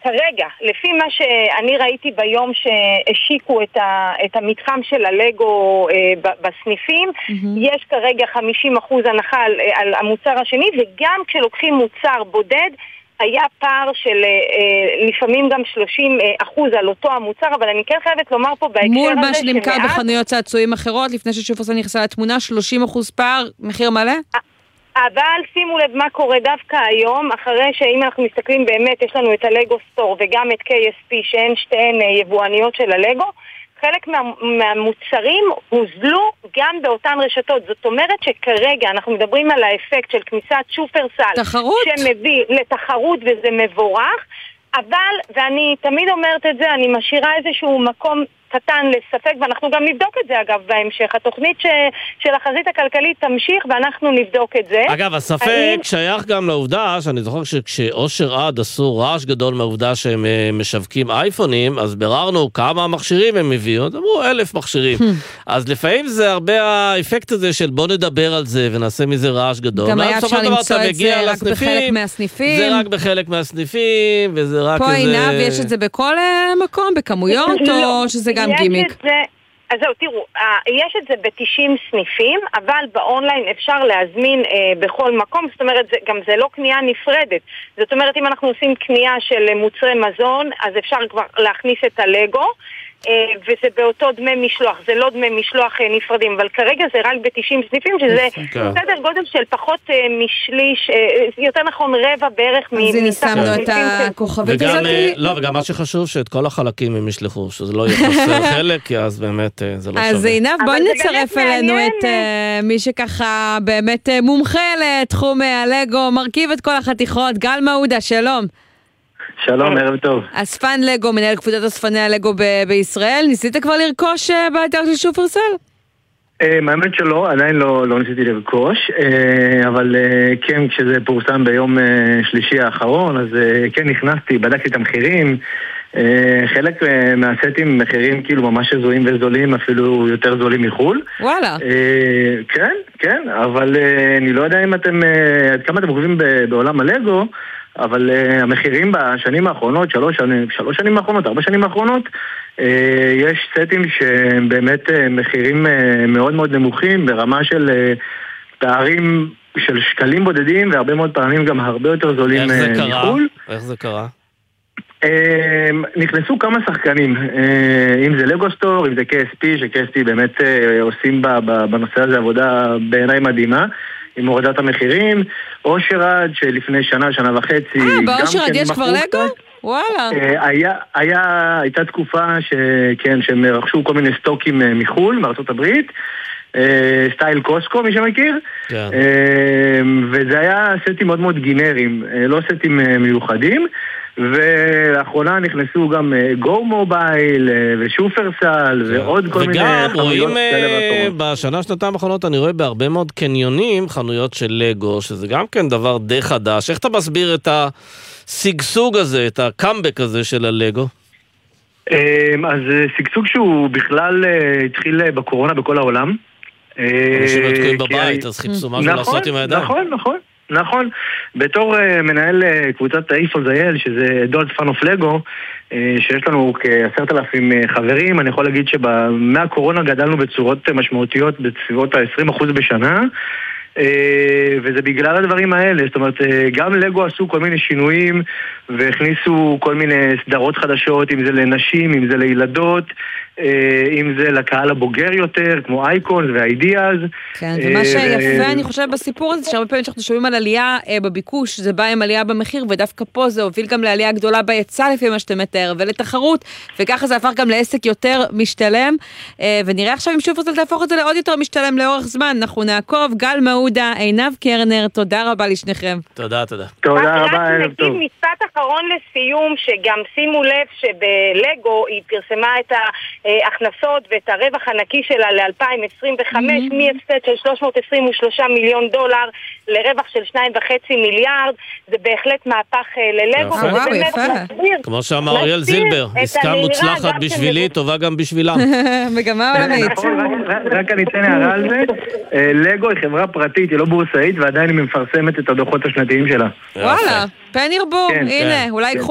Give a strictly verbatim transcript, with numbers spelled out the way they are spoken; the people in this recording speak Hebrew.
כרגע, לפי מה שאני ראיתי ביום שהשיקו את, ה, את המתחם של הלגו אה, בסניפים, mm-hmm. יש כרגע חמישים אחוז הנחה על, על המוצר השני, וגם כשלוקחים מוצר בודד, היה פער של אה, לפעמים גם שלושים אחוז על אותו המוצר, אבל אני כן חייבת לומר פה בהקשר הזה מול מה שנמכר בחנויות צעצועים אחרות, לפני ששופרסל נכנסה לתמונה, שלושים אחוז פער, מחיר מלא? אבל שימו לב מה קורה דווקא היום, אחרי שאם אנחנו מסתכלים באמת, יש לנו את הלגו סטור וגם את קיי אס פי, שהן שתיהן יבואניות של הלגו, חלק מה, מהמוצרים הוזלו גם באותן רשתות. זאת אומרת שכרגע אנחנו מדברים על האפקט של כניסת שופרסל, תחרות? שמביא לתחרות וזה מבורך, אבל, ואני תמיד אומרת את זה, אני משאירה איזשהו מקום קטן לספק, ואנחנו גם נבדוק את זה אגב בהמשך. התוכנית ש, של החזית הכלכלית תמשיך ואנחנו נבדוק את זה. אגב, הספק אני... שייך גם לעובדה, שאני זוכר שכשאושר עד עשו רעש גדול מהעובדה שהם משווקים אייפונים, אז בררנו כמה מכשירים הם הביאו, אמרו אלף מכשירים. אז לפעמים זה הרבה האפקט הזה של בוא נדבר על זה ונעשה מזה רעש גדול. גם היה אפשר למצוא את זה רק בחלק מהסניפים. זה רק בחלק מהסניפים, וזה רק פה איזה... עיניו יש את זה בכל מקום, בכמויות, או שזה גם גימיק? אז זהו, תראו, יש את זה ב-תשעים סניפים, אבל באונליין אפשר להזמין אה, בכל מקום, זאת אומרת, זה, גם זה לא קנייה נפרדת. זאת אומרת, אם אנחנו עושים קנייה של מוצרי מזון, אז אפשר כבר להכניס את הלגו, אה, וזה באותו דמי משלוח, זה לא דמי משלוח אה, נפרדים, אבל כרגע זה רק ב-תשעים סניפים, שזה סדר גודל של פחות אה, משליש, אה, יותר נכון רבע בערך. אז הנה שמנו את הכוכבית הזאת. לא, וגם מה שחשוב שאת כל החלקים הם ישלחו, שזה לא יהיה חסר חלק, כי אז באמת זה לא שווה. אז עינב, בואי נצרף אלינו את מי שככה באמת מומחה לתחום הלגו, מרכיב את כל החתיכות, גל מעודה, שלום. שלום, ערב טוב. אספן לגו, מנהל קבוצת אספני הלגו ב- בישראל, ניסית כבר לרכוש באתר של שופרסל? האמת שלא, עדיין לא, לא ניסיתי לרכוש, אבל כן, כשזה פורסם ביום שלישי האחרון, אז כן נכנסתי, בדקתי את המחירים, חלק מהסטים מחירים כאילו ממש זולים וזולים, אפילו יותר זולים מחול. וואלה. כן, כן, אבל אני לא יודע אם אתם, עד כמה אתם עוקבים בעולם הלגו, אבל uh, המחירים בשנים האחרונות, שלוש, שלוש שנים האחרונות, ארבע שנים האחרונות, uh, יש סטים שהם באמת uh, מחירים uh, מאוד מאוד נמוכים, ברמה של uh, פערים של שקלים בודדים, והרבה מאוד פעמים גם הרבה יותר זולים מחול. איך זה קרה? איך זה קרה? Uh, נכנסו כמה שחקנים, uh, אם זה לגו סטור, אם זה קיי אס פי, ש-קיי אס פי באמת uh, עושים בה, בנושא הזה עבודה בעיניי מדהימה, עם הורדת המחירים, אושר עד שלפני שנה, שנה וחצי... אה, באושר עד יש כבר לגו? וואלה. היה, היה, הייתה תקופה שכן, שהם רכשו כל מיני סטוקים מחול, מארצות הברית, סטייל קוסקו, מי שמכיר, כן. וזה היה סטים מאוד מאוד גינריים, לא סטים מיוחדים, ולאחרונה נכנסו גם גו מובייל ושופרסל ועוד כל מיני חנויות. וגם רואים בשנה שנתיים האחרונות, אני רואה בהרבה מאוד קניונים חנויות של לגו, שזה גם כן דבר די חדש. איך אתה מסביר את הסגסוג הזה, את הקאמבק הזה של הלגו? אז סגסוג שהוא בכלל התחיל בקורונה בכל העולם. אנשים מתקועים בבית, אז חיפשו משהו לעשות עם הידיים. נכון, נכון. נכון, בתור uh, מנהל uh, קבוצת איפול זייל, שזה דולס פאן אוף לגו, uh, שיש לנו כעשרת אלפים uh, חברים, אני יכול להגיד שמהקורונה גדלנו בצורות uh, משמעותיות בסביבות ה-עשרים אחוז בשנה, uh, וזה בגלל הדברים האלה, זאת אומרת, uh, גם לגו עשו כל מיני שינויים, והכניסו כל מיני סדרות חדשות, אם זה לנשים, אם זה לילדות, אם זה לקהל הבוגר יותר, כמו אייקונס ואידיאז. כן, ומה שיפה אני חושבת בסיפור הזה, שהרבה פעמים שאנחנו שומעים על עלייה בביקוש, זה בא עם עלייה במחיר, ודווקא פה זה הוביל גם לעלייה גדולה בהיצע לפי מה שאתה מתאר, ולתחרות, וככה זה הפך גם לעסק יותר משתלם, ונראה עכשיו אם שופרסל תהפוך את זה לעוד יותר משתלם לאורך זמן. אנחנו נעקוב. גל מעודה, עינב קרנר, תודה רבה לשניכם. תודה, תודה. תודה רבה, ערב טוב. משפט אחרון לסיום, שגם שימו לב שבלגו היא פרסמה את ההכנסות ואת הרווח הנקי שלה ל-אלפיים עשרים וחמש, מהפסד של שלוש מאות עשרים ושלושה מיליון דולר לרווח של שניים וחצי מיליארד. זה בהחלט מהפך ללגו. וואו, יפה. כמו שאמר אריאל זילבר, עסקה מוצלחת בשבילי, טובה גם בשבילם. מגמה עולמית. רק אני אתן הערה על זה. לגו היא חברה פרטית, היא לא בורסאית, ועדיין היא מפרסמת את הדוחות השנתיים שלה. וואלה, פן ירבו. הנה, אולי